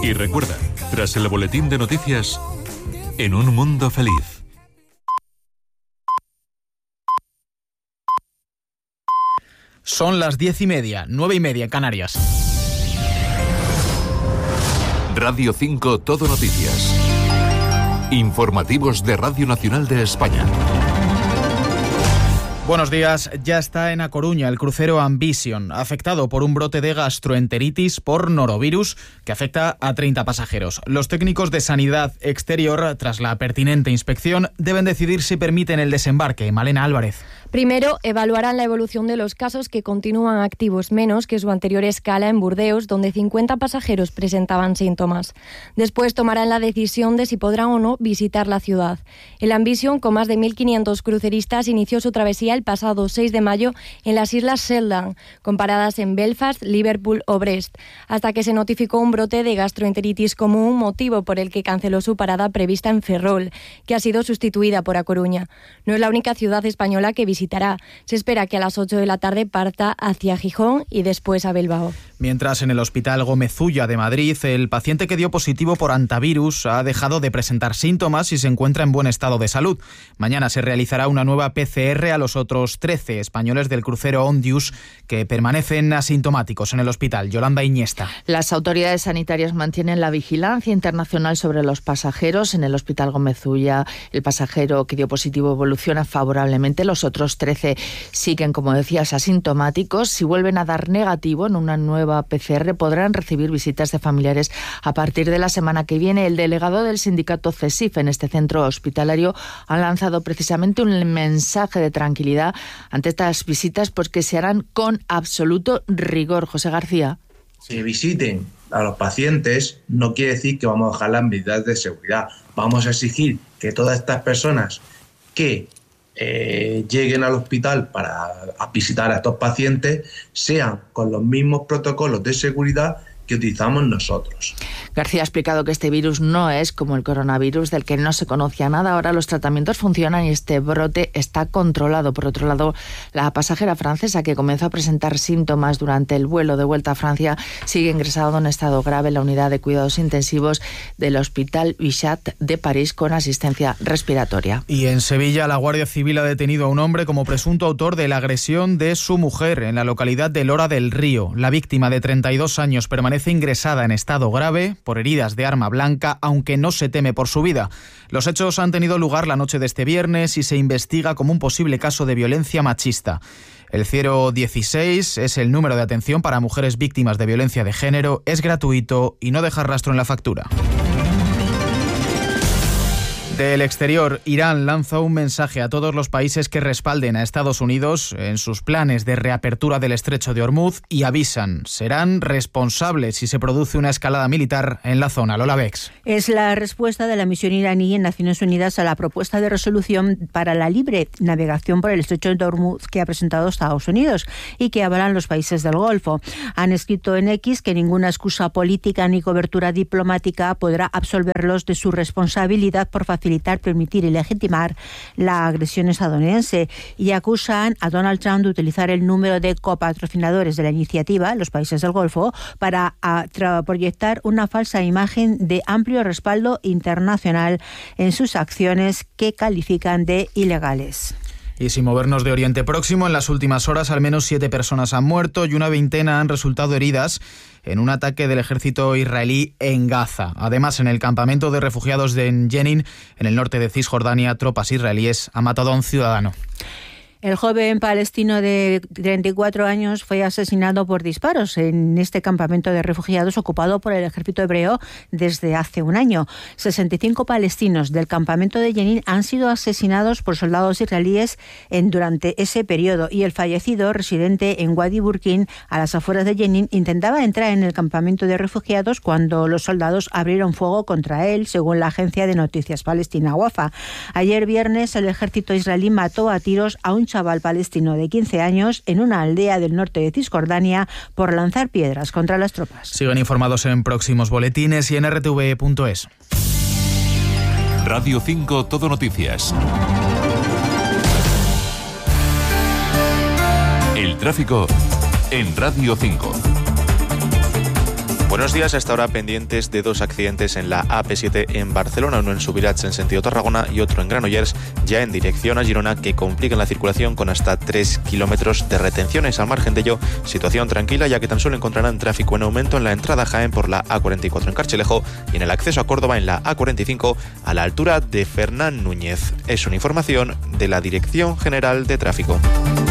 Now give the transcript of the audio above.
Y recuerda, tras el boletín de noticias, En un mundo feliz. Son las 10:30, 9:30 en Canarias. Radio 5 Todo Noticias. Informativos de Radio Nacional de España. Buenos días. Ya está en A Coruña el crucero Ambition, afectado por un brote de gastroenteritis por norovirus que afecta a 30 pasajeros. Los técnicos de Sanidad Exterior, tras la pertinente inspección, deben decidir si permiten el desembarque. Malena Álvarez. Primero, evaluarán la evolución de los casos que continúan activos, menos que su anterior escala en Burdeos, donde 50 pasajeros presentaban síntomas. Después tomarán la decisión de si podrán o no visitar la ciudad. El Ambition, con más de 1.500 cruceristas, inició su travesía el pasado 6 de mayo en las Islas Shetland, con paradas en Belfast, Liverpool o Brest, hasta que se notificó un brote de gastroenteritis común, motivo por el que canceló su parada prevista en Ferrol, que ha sido sustituida por A Coruña. No es la única ciudad española que visitará. Se espera que a las 8 de la tarde parta hacia Gijón y después a Bilbao. Mientras, en el Hospital Gómez Ulla de Madrid, el paciente que dio positivo por hantavirus ha dejado de presentar síntomas y se encuentra en buen estado de salud. Mañana se realizará una nueva PCR a los otros 13 españoles del crucero Ondius que permanecen asintomáticos en el hospital. Yolanda Iñesta. Las autoridades sanitarias mantienen la vigilancia internacional sobre los pasajeros. En el Hospital Gómez Ulla, el pasajero que dio positivo evoluciona favorablemente. Los otros 13 siguen, como decías, asintomáticos. Si vuelven a dar negativo en una nueva PCR, podrán recibir visitas de familiares a partir de la semana que viene. El delegado del sindicato CESIF en este centro hospitalario ha lanzado precisamente un mensaje de tranquilidad ante estas visitas, pues que se harán con absoluto rigor. José García. Si visiten a los pacientes no quiere decir que vamos a bajar las medidas de seguridad. Vamos a exigir que todas estas personas que lleguen al hospital para visitar a estos pacientes sean con los mismos protocolos de seguridad que utilizamos nosotros. García ha explicado que este virus no es como el coronavirus, del que no se conocía nada. Ahora los tratamientos funcionan y este brote está controlado. Por otro lado, la pasajera francesa que comenzó a presentar síntomas durante el vuelo de vuelta a Francia sigue ingresada en estado grave en la unidad de cuidados intensivos del Hospital Bichat de París con asistencia respiratoria. Y en Sevilla, la Guardia Civil ha detenido a un hombre como presunto autor de la agresión de su mujer en la localidad de Lora del Río. La víctima, de 32 años, permanece ingresada en estado grave por heridas de arma blanca, aunque no se teme por su vida. Los hechos han tenido lugar la noche de este viernes y se investiga como un posible caso de violencia machista. El 016 es el número de atención para mujeres víctimas de violencia de género, es gratuito y no deja rastro en la factura. Del exterior, Irán lanza un mensaje a todos los países que respalden a Estados Unidos en sus planes de reapertura del estrecho de Hormuz y avisan, serán responsables si se produce una escalada militar en la zona. Lola Bex. Es la respuesta de la misión iraní en Naciones Unidas a la propuesta de resolución para la libre navegación por el estrecho de Hormuz que ha presentado Estados Unidos y que avalan los países del Golfo. Han escrito en X que ninguna excusa política ni cobertura diplomática podrá absolverlos de su responsabilidad por facilitar, permitir y legitimar la agresión estadounidense, y acusan a Donald Trump de utilizar el número de copatrocinadores de la iniciativa, los países del Golfo, para proyectar una falsa imagen de amplio respaldo internacional en sus acciones que califican de ilegales. Y sin movernos de Oriente Próximo, en las últimas horas al menos 7 personas han muerto y una veintena han resultado heridas en un ataque del ejército israelí en Gaza. Además, en el campamento de refugiados de Jenin, en el norte de Cisjordania, tropas israelíes han matado a un ciudadano. El joven palestino de 34 años fue asesinado por disparos en este campamento de refugiados ocupado por el ejército hebreo desde hace un año. 65 palestinos del campamento de Jenin han sido asesinados por soldados israelíes durante ese periodo, y el fallecido, residente en Wadi Burkin, a las afueras de Jenin, intentaba entrar en el campamento de refugiados cuando los soldados abrieron fuego contra él, según la agencia de noticias palestina Wafa. Ayer viernes, el ejército israelí mató a tiros a un chaval palestino de 15 años en una aldea del norte de Cisjordania por lanzar piedras contra las tropas. Sigan informados en próximos boletines y en rtv.es. Radio 5 Todo Noticias. El tráfico en Radio 5. Buenos días. Hasta ahora pendientes de 2 accidentes en la AP7 en Barcelona, uno en Subirats en sentido Tarragona y otro en Granollers ya en dirección a Girona, que complican la circulación con hasta 3 kilómetros de retenciones. Al margen de ello, situación tranquila, ya que tan solo encontrarán tráfico en aumento en la entrada a Jaén por la A44 en Carchelejo y en el acceso a Córdoba en la A45 a la altura de Fernán Núñez. Es una información de la Dirección General de Tráfico.